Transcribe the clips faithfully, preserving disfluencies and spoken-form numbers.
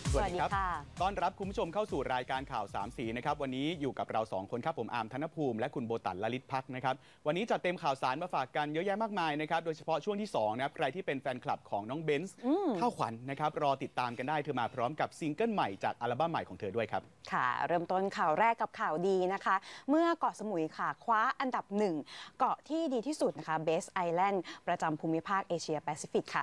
สวัสดีครับต้อนรับคุณผู้ชมเข้าสู่รายการข่าวสามสีนะครับวันนี้อยู่กับเราสองคนครับผมอาร์มธนภูมิและคุณโบตันลลิตพักนะครับวันนี้จัดเต็มข่าวสารมาฝากกันเยอะแยะมากมายนะครับโดยเฉพาะช่วงที่สองนะครับใครที่เป็นแฟนคลับของน้องเบนซ์ข้าวขวัญ นะครับรอติดตามกันได้เธอมาพร้อมกับซิงเกิลใหม่จากอัลบั้มใหม่ของเธอด้วยครับค่ะเริ่มต้นข่าวแรกกับข่าวดีนะคะเมื่อเกาะสมุยค่ะคว้าอันดับหนึ่งเกาะที่ดีที่สุดนะคะ Best Island ประจำภูมิภาคเอเชียแปซิฟิกค่ะ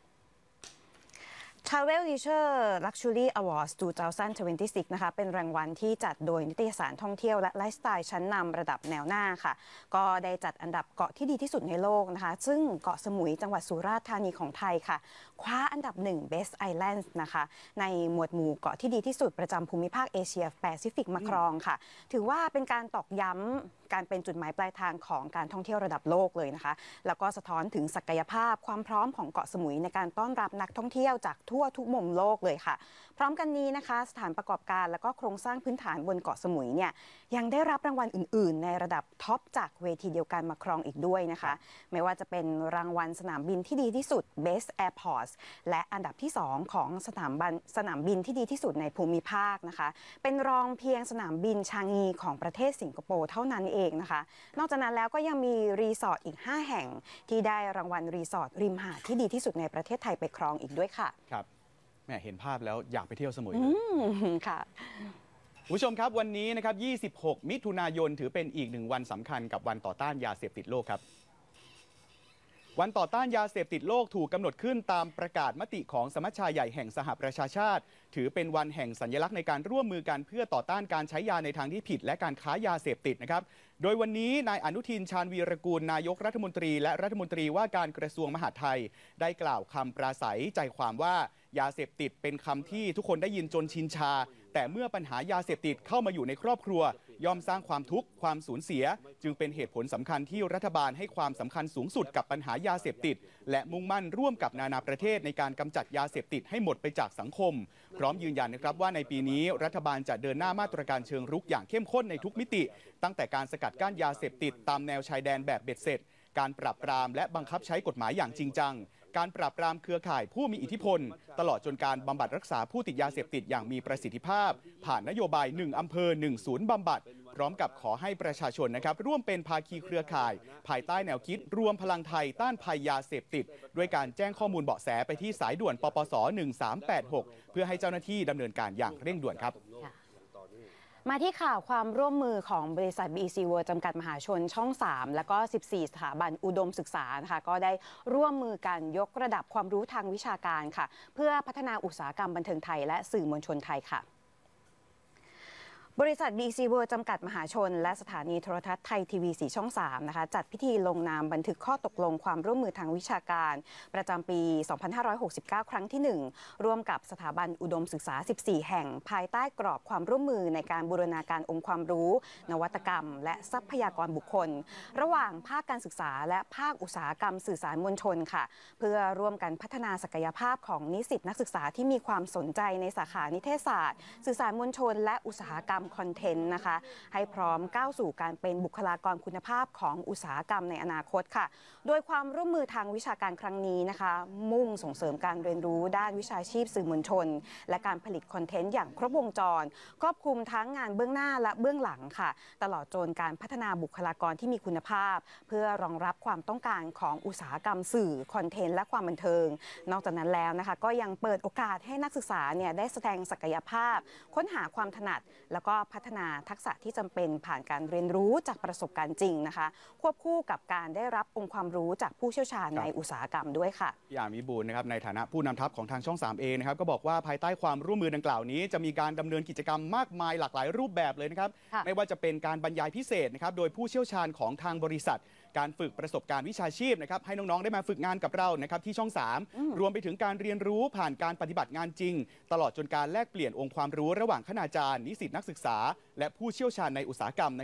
Travel Leisure Luxury Awards สองพันยี่สิบหก นะคะเป็นรางวัลที่จัดโดยนิตยสารท่องเที่ยวและไลฟ์สไตล์ชั้นนำระดับแนวหน้าค่ะก็ได้จัดอันดับเกาะที่ดีที่สุดในโลกนะคะซึ่งเกาะสมุยจังหวัดสุราษฎร์ธานีของไทยค่ะคว้าอันดับหนึ่ง Best Islands นะคะในหมวดหมู่เกาะที่ดีที่สุดประจำภูมิภาคเอเชียแปซิฟิกมาครองค่ะถือว่าเป็นการตอกย้ำการเป็นจุดหมายปลายทางของการท่องเที่ยวระดับโลกเลยนะคะแล้วก็สะท้อนถึงศักยภาพความพร้อมของเกาะสมุยในการต้อนรับนักท่องเที่ยวจากทั่วทุกมุมโลกเลยค่ะพร้อมกันนี้นะคะสถานประกอบการและก็โครงสร้างพื้นฐานบนเกาะสมุยเนี่ยยังได้รับรางวัลอื่นๆในระดับท็อปจากเวทีเดียวกันมาครองอีกด้วยนะคะไม่ว่าจะเป็นรางวัลสนามบินที่ดีที่สุด Best Airports และอันดับที่สองของสนามบินสนามบินที่ดีที่สุดในภูมิภาคนะคะเป็นรองเพียงสนามบินชางงีของประเทศสิงคโปร์เท่านั้นเองนะคะนอกจากนั้นแล้วก็ยังมีรีสอร์ทอีกห้าแห่งที่ได้รางวัลรีสอร์ทริมหาดที่ดีที่สุดในประเทศไทยไปครองอีกด้วยค่ะครับแม่เห็นภาพแล้วอยากไปเที่ยวสมุยค่ะผู้ชมครับวันนี้นะครับยี่สิบหกมิถุนายนถือเป็นอีกหนึ่งวันสำคัญกับวันต่อต้านยาเสพติดโลกครับวันต่อต้านยาเสพติดโลกถูกกำหนดขึ้นตามประกาศมติของสมัชชาใหญ่แห่งสหประชาชาติถือเป็นวันแห่งสัญลักษณ์ในการร่วมมือกันเพื่อต่อต้านการใช้ยาในทางที่ผิดและการค้ายาเสพติดนะครับโดยวันนี้นายอนุทินชาญวีรกูลนายกรัฐมนตรีและรัฐมนตรีว่าการกระทรวงมหาดไทยได้กล่าวคำปราศัยใจความว่ายาเสพติดเป็นคำที่ทุกคนได้ยินจนชินชาแต่เมื่อปัญหายาเสพติดเข้ามาอยู่ในครอบครัวย่อมสร้างความทุกข์ความสูญเสียจึงเป็นเหตุผลสำคัญที่รัฐบาลให้ความสำคัญสูงสุดกับปัญหายาเสพติดและมุ่งมั่นร่วมกับนานาประเทศในการกำจัดยาเสพติดให้หมดไปจากสังคมพร้อมยืนยันนะครับว่าในปีนี้รัฐบาลจะเดินหน้ามาตรการเชิงรุกอย่างเข้มข้นในทุกมิติตั้งแต่การสกัดกั้นยาเสพติดตามแนวชายแดนแบบเบ็ดเสร็จการปราบปรามและบังคับใช้กฎหมายอย่างจริงจังการปราบปรามเครือข่ายผู้มีอิทธิพลตลอดจนการบำบัดรักษาผู้ติดยาเสพติดอย่างมีประสิทธิภาพผ่านนโยบายหนึ่งอำเภอหนึ่งศูนย์บำบัดพร้อมกับขอให้ประชาชนนะครับร่วมเป็นภาคีเครือข่ายภายใต้แนวคิดรวมพลังไทยต้านภัยยาเสพติดด้วยการแจ้งข้อมูลเบาะแสไปที่สายด่วนปปสหนึ่งสามแปดหกเพื่อให้เจ้าหน้าที่ดำเนินการอย่างเร่งด่วนครับมาที่ข่าวความร่วมมือของบริษัท บี อี ซี World จำกัดมหาชนช่องสามและก็สิบสี่สถาบันอุดมศึกษานะคะก็ได้ร่วมมือกันยกระดับความรู้ทางวิชาการค่ะเพื่อพัฒนาอุตสาหกรรมบันเทิงไทยและสื่อมวลชนไทยค่ะบริษัท บี อี ซี World จำกัดมหาชนและสถานีโทรทัศน์ไทยทีวีสี่ช่องสามนะคะจัดพิธีลงนามบันทึกข้อตกลงความร่วมมือทางวิชาการประจำปี สองพันห้าร้อยหกสิบเก้า ครั้งที่ หนึ่ง ร่วมกับสถาบันอุดมศึกษา สิบสี่ แห่งภายใต้กรอบความร่วมมือในการบูรณาการองค์ความรู้นวัตกรรมและทรัพยากรบุคคลระหว่างภาคการศึกษาและภาคอุตสาหกรรมสื่อสารมวลชนค่ะเพื่อร่วมกันพัฒนาศักยภาพของนิสิตนักศึกษาที่มีความสนใจในสาขานิเทศศาสตร์สื่อสารมวลชนและอุตสาหกรรมคอนเทนต์นะคะให้พร้อมก้าวสู่การเป็นบุคลากรคุณภาพของอุตสาหกรรมในอนาคตค่ะโดยความร่วมมือทางวิชาการครั้งนี้นะคะมุ่งส่งเสริมการเรียนรู้ด้านวิชาชีพสื่อมวลชนและการผลิตคอนเทนต์อย่างครบวงจรครอบคลุมทั้งงานเบื้องหน้าและเบื้องหลังค่ะตลอดจนการพัฒนาบุคลากรที่มีคุณภาพเพื่อรองรับความต้องการของอุตสาหกรรมสื่อคอนเทนต์และความบันเทิงนอกจากนั้นแล้วนะคะก็ยังเปิดโอกาสให้นักศึกษาเนี่ยได้แสดงศักยภาพค้นหาความถนัดแล้วก็พัฒนาทักษะที่จำเป็นผ่านการเรียนรู้จากประสบการณ์จริงนะคะควบคู่กับการได้รับองค์ความรู้จากผู้เชี่ยวชาญในอุตสาหกรรมด้วยค่ะพี่อาร์มวิบูลย์นะครับในฐานะผู้นำทัพของทางช่อง สาม เอ นะครับก็บอกว่าภายใต้ความร่วมมือดังกล่าวนี้จะมีการดำเนินกิจกรรมมากมายหลากหลายรูปแบบเลยนะครับไม่ว่าจะเป็นการบรรยายพิเศษนะครับโดยผู้เชี่ยวชาญของทางบริษัทการฝึกประสบการณ์วิชาชีพนะครับให้น้องๆได้มาฝึกงานกับเรานะครับที่ช่องสามรวมไปถึงการเรียนรู้ผ่านการปฏิบัติงานจริงตลอดจนการแลกเปลี่ยนองค์ความรู้ระหว่างคณาจารย์นิสิตนักศึกษาและผู้เชี่ยวชาญในอุตสาหกรรมนะครับ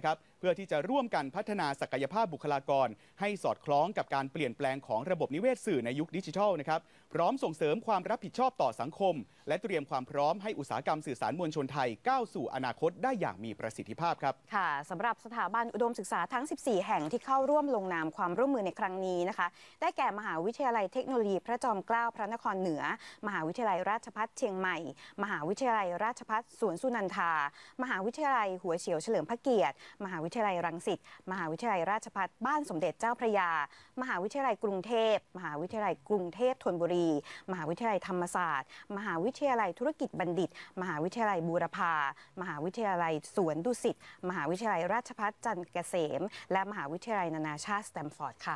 พื่อที่จะร่วมกันพัฒนาศักยภาพบุคลากรให้สอดคล้องกับการเปลี่ยนแปลงของระบบนิเวศสื่อในยุคดิจิทัลนะครับพร้อมส่งเสริมความรับผิดชอบต่อสังคมและเตรียมความพร้อมให้อุตสาหกรรมสื่อสารมวลชนไทยก้าวสู่อนาคตได้อย่างมีประสิทธิภาพครับค่ะสำหรับสถาบันอุดมศึกษาทั้ง สิบสี่ แห่งที่เข้าร่วมลงนามความร่วมมือในครั้งนี้นะคะได้แก่มหาวิทยาลัยเทคโนโลยีพระจอมเกล้าพระนครเหนือมหาวิทยาลัยราชภัฏเชียงใหม่มหาวิทยาลัยราชภัฏสวนสุนันทามหาวิทยาลัยหัวเฉียวเฉลิมพระเกียรติมหาวิทยาลัยรังสิตมหาวิทยาลัยราชภัฏบ้านสมเด็จเจ้าพระยามหาวิทยาลัยกรุงเทพมหาวิทยาลัยกรุงเทพธนบุรีมหาวิทยาลัยธรรมศาสตร์มหาวิทยาลัยธุรกิจบัณฑิตมหาวิทยาลัยบูรพามหาวิทยาลัยสวนดุสิตมหาวิทยาลัยราชภัฏจันทร์เกษมและมหาวิทยาลัยนานาชาติสแตมฟอร์ดค่ะ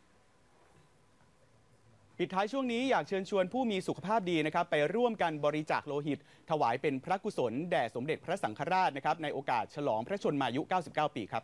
ปิดท้ายช่วงนี้อยากเชิญชวนผู้มีสุขภาพดีนะครับไปร่วมกันบริจาคโลหิตถวายเป็นพระกุศลแด่สมเด็จพระสังฆราชนะครับในโอกาสฉลองพระชนมายุ เก้าสิบเก้า ปีครับ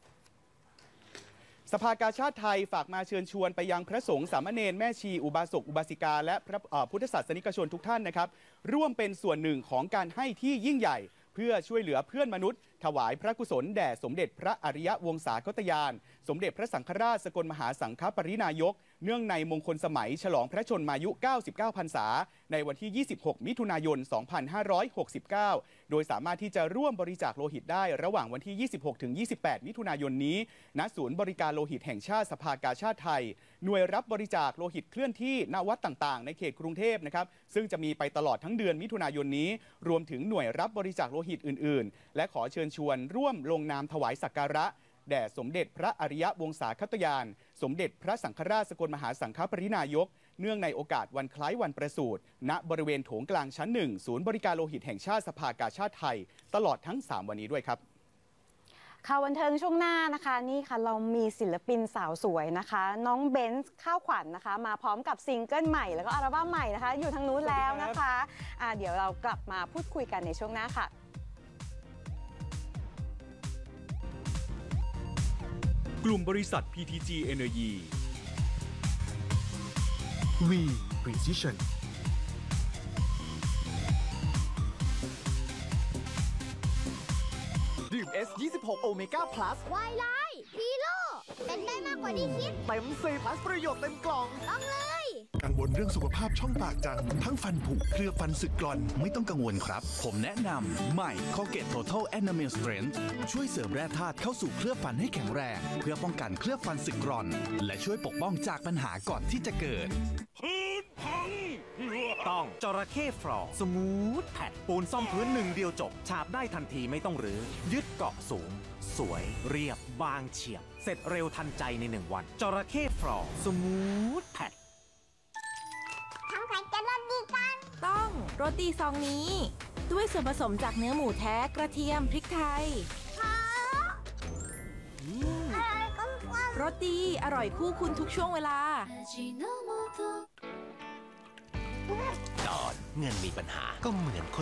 สภากาชาติไทยฝากมาเชิญชวนไปยังพระสงฆ์สามเณรแม่ชีอุบาสกอุบาสิกาและพระพุทธศาสนิกชนทุกท่านนะครับร่วมเป็นส่วนหนึ่งของการให้ที่ยิ่งใหญ่เพื่อช่วยเหลือเพื่อนมนุษย์ถวายพระกุศลแด่สมเด็จพระอริยวงศาคตญาณสมเด็จพระสังฆราชสกลมหาสังฆปรินายกเนื่องในมงคลสมัยฉลองพระชนมายุ เก้าสิบเก้า พรรษาในวันที่ ยี่สิบหก มิถุนายน สองพันห้าร้อยหกสิบเก้า โดยสามารถที่จะร่วมบริจาคโลหิตได้ระหว่างวันที่ ยี่สิบหก ถึง ยี่สิบแปด มิถุนายนนี้ณศูนย์บริการโลหิตแห่งชาติสภากาชาติไทยหน่วยรับบริจาคโลหิตเคลื่อนที่ณวัดต่างๆในเขตกรุงเทพนะครับซึ่งจะมีไปตลอดทั้งเดือนมิถุนายนนี้รวมถึงหน่วยรับบริจาคโลหิตอื่นๆและขอเชิญชวนร่วมลงนามถวายสักการะแด่สมเด็จพระอริยวงศาคตญาณสมเด็จพระสังฆราชสกลมหาสังฆปรินายกเนื่องในโอกาสวันคล้ายวันประสูติณบริเวณโถงกลางชั้นหนึ่งศูนย์บริการโลหิตแห่งชาติสภากาชาติไทยตลอดทั้งสามวันนี้ด้วยครับข่าวบันเทิงช่วงหน้านะคะนี่ค่ะเรามีศิลปินสาวสวยนะคะน้องเบนซ์ข้าวขวัญ นะคะมาพร้อมกับซิงเกิลใหม่แล้วก็อัลบั้มใหม่นะคะอยู่ทางนู้นแล้วนะคะอ่ะเดี๋ยวเรากลับมาพูดคุยกันในช่วงหน้าค่ะกลุ่มบริษัท พี ที จี Energy V Precisionดื่ม เอส ยี่สิบหก Omega Plus วายไลท์ฮีโร่เป็นได้มากกว่าที่คิดเต็มสิบ plus ประโยชน์เต็มกล่องต้องเลยกังวลเรื่องสุขภาพช่องปากจังทั้งฟันผุเคลือบฟันสึกกร่อนไม่ต้องกังวลครับผมแนะนำใหม่ Colgate Total Enamel Strength ช่วยเสริมแร่ธาตุเข้าสู่เคลือบฟันให้แข็งแรงเพื่อป้องกันเคลือบฟันสึกกร่อนและช่วยปกป้องจากปัญหาก่อนที่จะเกิดพื้นพังต้องจระเข้ฟลอร์สมูทแพดปูนซ่อมพื้นหนึ่งเดียวจบฉาบได้ทันทีไม่ต้องรื้อยึดเกาะสูงสวยเรียบบางเฉียบเสร็จเร็วทันใจในหนึ่งวันจระเข้ฟลอร์สมูทแพดทำแผ่นจะรสดีกันต้องโรตีซองนี้ด้วยส่วนผสมจากเนื้อหมูแท้กระเทียมพริกไทยรสดีอร่อยคู่คุณทุกช่วงเวลาตอนเงินมีปัญหาก็เหมือนคน